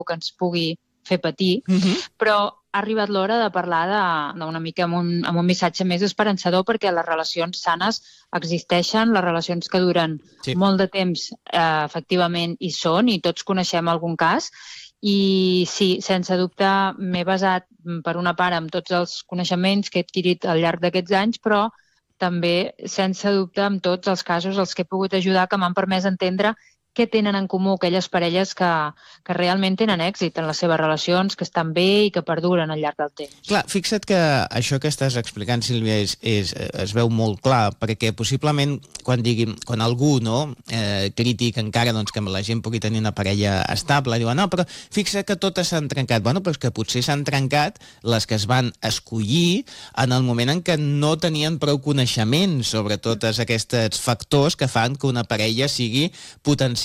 que ens pugui fer patir, però ha arribat l'hora de parlar d'una mica amb un missatge més esperançador, perquè les relacions sanes existeixen, les relacions que duren molt de temps, efectivament, hi són, i tots coneixem algun cas. I sí, sense dubte m'he basat, per una part, en tots els coneixements que he adquirit al llarg d'aquests anys, però també, sense dubte, en tots els casos als que he pogut ajudar, que m'han permès entendre què tenen en comú aquelles parelles que realment tenen èxit en les seves relacions, que estan bé i que perduren al llarg del temps. Clar, fixa't que això que estàs explicant, Sílvia, es veu molt clar, perquè possiblement quan algú critica encara que la gent pugui tenir una parella estable, diuen, no, però fixa't que totes s'han trencat. Bueno, però és que potser s'han trencat les que es van escollir en el moment en què no tenien prou coneixement sobre tots aquests factors que fan que una parella sigui potencialment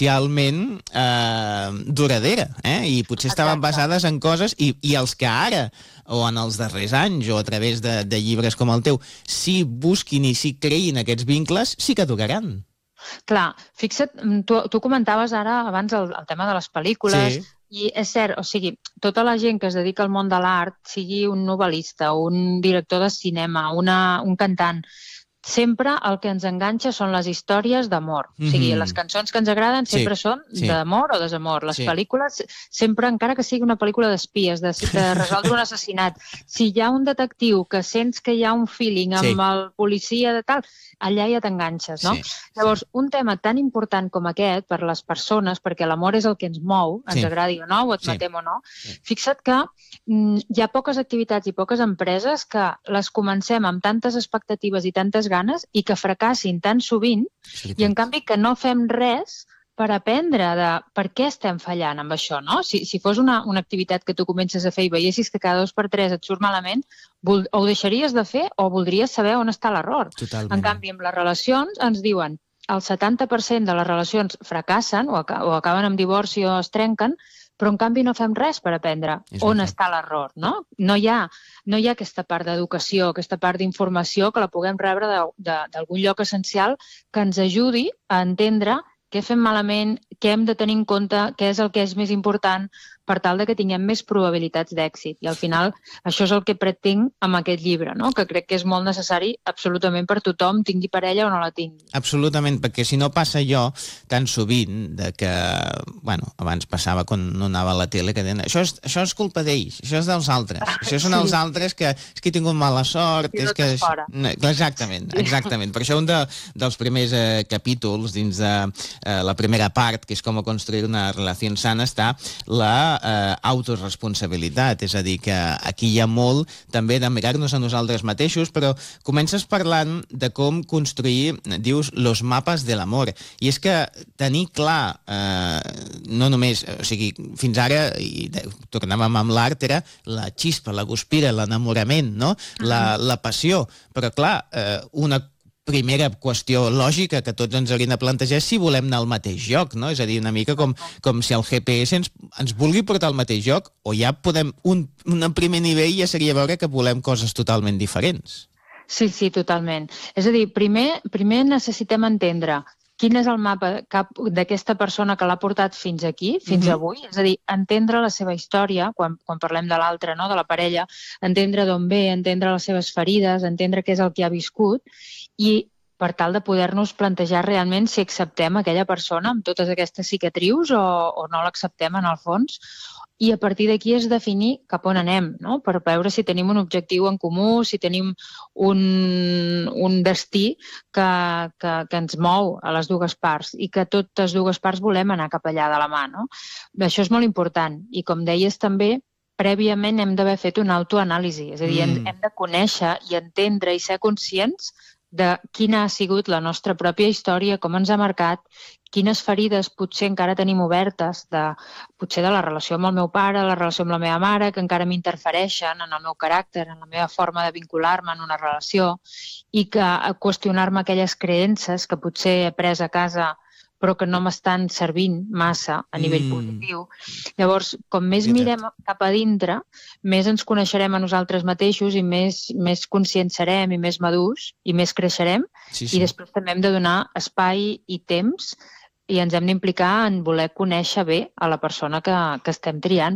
duradera, i potser estaven basades en coses, i els que ara, o en els darrers anys, o a través de llibres com el teu, si busquin i si creïn aquests vincles, sí que duraran. Clar, fixa't, tu comentaves ara abans el tema de les pel·lícules, i és cert, o sigui, tota la gent que es dedica al món de l'art, sigui un novel·lista, un director de cinema, un cantant, sempre el que ens enganxa són les històries d'amor. O sigui, les cançons que ens agraden sempre són d'amor o desamor. Les pel·lícules, sempre, encara que sigui una pel·lícula d'espies, de resoldre un assassinat, si hi ha un detectiu que sents que hi ha un feeling amb el policia de tal, allà ja t'enganxes, no? Llavors, un tema tan important com aquest per les persones, perquè l'amor és el que ens mou, ens agradi o no, o admetem o no, fixa't que hi ha poques activitats i poques empreses que les comencem amb tantes expectatives i tantes ganes i que fracassin tan sovint, i en canvi que no fem res per aprendre de per què estem fallant amb això, no? Si fos una activitat que tu comences a fer i veiessis que cada 2 per 3 et surt malament, o ho deixaries de fer o voldries saber on està l'error. En canvi, amb les relacions ens diuen el 70% de les relacions fracassen o acaben amb divorci o es trenquen, però en canvi no fem res per aprendre on està l'error, no? No hi ha aquesta part d'educació, aquesta part d'informació que la puguem rebre d'algun lloc essencial que ens ajudi a entendre què fem malament, què hem de tenir en compte, què és el que és més important per tal de que tinguem més probabilitats d'èxit. I al final això és el que pretenc amb aquest llibre, no? Que crec que és molt necessari absolutament per tothom, tingui parella o no la tingui. Absolutament, perquè si no passa allò tan sovint de que, bueno, abans passava quan no anava a la tele, que deien, això és culpa d'ells, això és dels altres, això són els altres que és que he tingut mala sort, és que... Exactament. Per això un dels primers capítols dins de la primera part, que és com construir una relació sana, està la autoresponsabilitat, és a dir, que aquí hi ha molt també de mirar-nos a nosaltres mateixos, però comences parlant de com construir, dius, los mapes de l'amor, i és que tenir clar, no només, o sigui, fins ara, i tornàvem amb l'art, era la xispa, la guspira, l'enamorament, no? La passió, però clar, una primera qüestió lògica que tots ens hauríem de plantejar és si volem anar al mateix lloc, no? És a dir, una mica com si el GPS ens vulgui portar al mateix lloc, o ja podem, un primer nivell ja seria veure que volem coses totalment diferents. Sí, totalment. És a dir, primer necessitem entendre quin és el mapa d'aquesta persona que l'ha portat fins aquí, fins avui, és a dir, entendre la seva història, quan parlem de l'altre, no? De la parella, entendre d'on ve, entendre les seves ferides, entendre què és el que ha viscut, i per tal de poder-nos plantejar realment si acceptem aquella persona amb totes aquestes cicatrius o no l'acceptem en el fons, i a partir d'aquí és definir cap on anem, no? Per veure si tenim un objectiu en comú, si tenim un destí que ens mou a les dues parts i que totes dues parts volem anar cap allà de la mà, no? Això és molt important, i com deies també, prèviament hem d'haver fet una autoanàlisi, és a dir, hem de conèixer i entendre i ser conscients de quina ha sigut la nostra pròpia història, com ens ha marcat, quines ferides potser encara tenim obertes, potser de la relació amb el meu pare, la relació amb la meva mare, que encara m'interfereixen en el meu caràcter, en la meva forma de vincular-me en una relació, i que qüestionar-me aquelles creences que potser he pres a casa però que no m'estan servint massa a nivell positiu. Llavors, com més mirem cap a dintre, més ens coneixerem a nosaltres mateixos i més conscients serem i més madurs i més creixerem, i després també hem de donar espai i temps i ens hem d'implicar en voler conèixer bé a la persona que estem triant.